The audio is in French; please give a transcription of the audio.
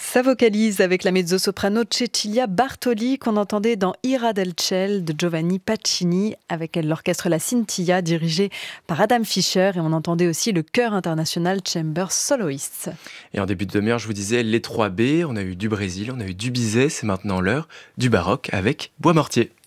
Ça vocalise avec la mezzo-soprano Cecilia Bartoli qu'on entendait dans Ira del Ciel de Giovanni Pacini avec l'orchestre La Scintilla dirigé par Adam Fischer et on entendait aussi le chœur international Chamber Soloists. Et en début de demi-heure, je vous disais les 3 B, on a eu du Brésil, on a eu du Bizet, c'est maintenant l'heure du baroque avec Bois Mortier.